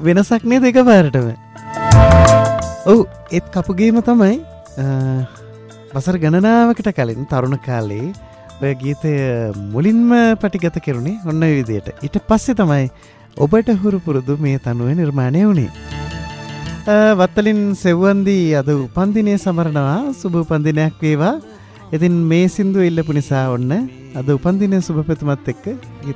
වෙනසක් නේද එකපාරටම. ඔව් ඒත් කපුගේම තමයි වසර ගණනාවකට කලින් තරුණ කාලේ ඔය ගීතය මුලින්ම පටිගත කෙරුණේ ඔන්න ඔය විදියට. ඊට පස්සේ තමයි ඔබට හුරු පුරුදු මේ තනුව නිර්මාණය වුණේ. වත්තලින් සෙව්වන්දි අද උපන්දිනය සමරනවා. සුබ උපන්දිනයක් වේවා. ඉතින් මේ සින්දුව ඉල්ලපු නිසා ඔන්න අද උපන්දිනය සුබ පැතුමත් එක්ක